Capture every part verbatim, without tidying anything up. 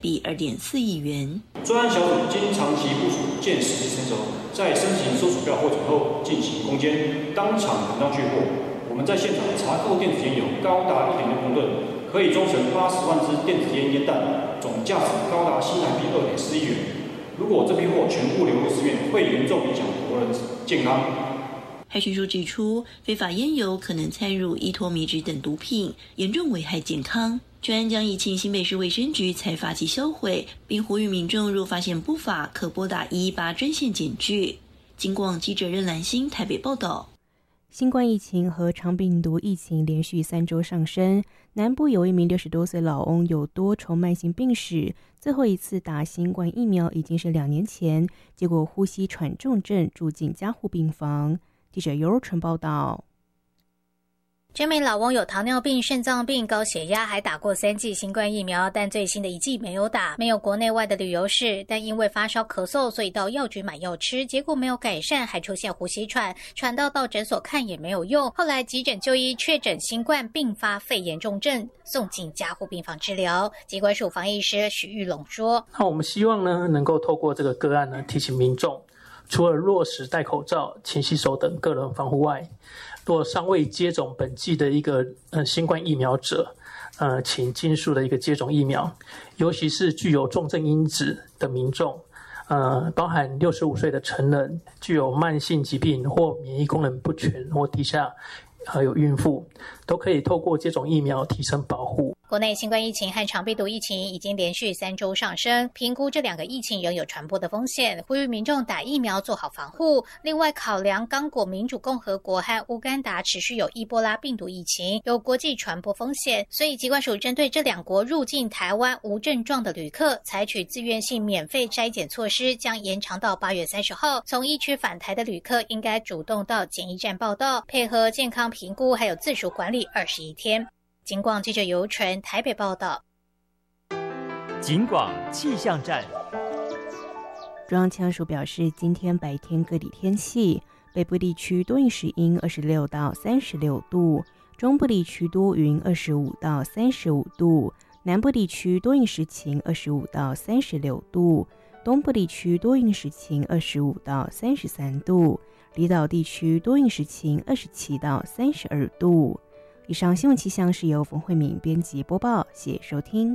币二点四亿元。 专案小组经长期部署，见实质成熟，在申请搜索票获准后进行攻坚，当场拿到去获。我们在现场查扣电子烟有高达一点六公吨，可以装成八十万支电子烟烟弹，总价值高达新台币二点四亿元。如果这批货全部流入寺院，会严重影响国人健康。 海巡署指出，非法烟油可能掺入依托米脂等毒品，严重危害健康。专案将移请新北市卫生局采罚及销毁，并呼吁民众若发现不法，可拨打一一八专线检举。警广记者任兰心台北报道。 新冠疫情和肠病毒疫情连续三周上升，南部有一名六十多岁老翁有多重慢性病史，最后一次打新冠疫苗已经是两年前，结果呼吸喘重症住进加护病房。记者尤若纯报道。 这名老翁有糖尿病、肾脏病、高血压，还打过三剂新冠疫苗，但最新的一剂没有打，没有国内外的旅游史，但因为发烧咳嗽，所以到药局买药吃，结果没有改善，还出现呼吸喘，喘到到诊所看也没有用，后来急诊就医确诊新冠并发肺炎重症，送进加护病房治疗。疾管署防疫师许玉龙说：“ 那我们希望呢，能够透过这个个案呢，提醒民众，除了落实戴口罩、勤洗手等个人防护外，若尚未接种本剂的一个呃新冠疫苗者，呃，请尽速的一个接种疫苗，尤其是具有重症因子的民众，呃，包含六十五岁的成人、具有慢性疾病或免疫功能不全或低下，还有孕妇，都可以透过接种疫苗提升保护。” 国内新冠疫情和肠病毒疫情已经连续三周上升，评估这两个疫情仍有传播的风险，呼吁民众打疫苗做好防护。另外，考量刚果民主共和国和乌干达持续有伊波拉病毒疫情，有国际传播风险，所以疾管署针对这两国入境台湾无症状的旅客，采取自愿性免费筛检措施，将延长到八月三十号。从疫区返台的旅客应该主动到检疫站报到，配合健康评估，还有自主管理二十一天。警广记者尤纯台北报道。 警广气象站。 中央气象署表示，今天白天各地天气，北部地区多云时阴，二十六到三十六度；中部地区多云，二十五到三十五度；南部地区多云时晴，二十五到三十六度；东部地区多云时晴，二十五到三十三度；离岛地区多云时晴，二十七到三十二度。以上新闻气象是由冯慧敏编辑播报，谢谢收听。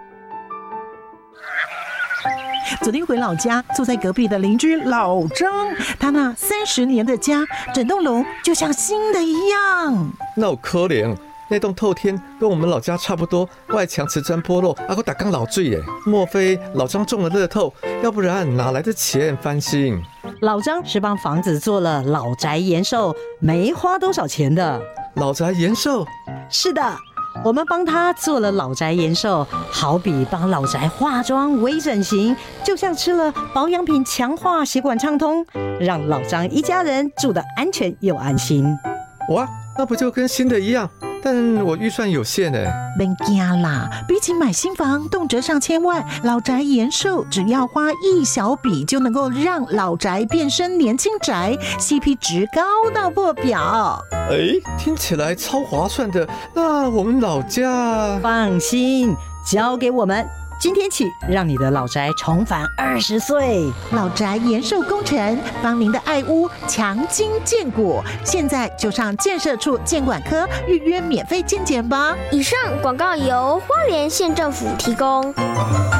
昨天回老家，坐在隔壁的邻居老张，他那三十年的家，整栋楼就像新的一样。 那有可怜，那栋透天跟我们老家差不多，外墙瓷砖剥落，还有打缸老醉耶。莫非老张中了乐透？要不然哪来的钱翻新？ 老张是帮房子做了老宅延寿，没花多少钱的。 老宅延寿？ 是的，我们帮他做了老宅延寿，好比帮老宅化妆、微整形，就像吃了保养品，强化血管畅通，让老张一家人住得安全又安心。 哇，那不就跟新的一样？但我预算有限哎。 别惊啦，比起买新房动辄上千万，老宅延寿只要花一小笔就能够让老宅变身年轻宅 ，C P 值高到破表。 哎，听起来超划算的。那我们老家…… 放心，交给我们。今天起，让你的老宅重返二十岁。 老宅延寿工程，帮您的爱屋强筋健骨。现在就上建设处建管科预约免费健检吧。 以上广告由花莲县政府提供。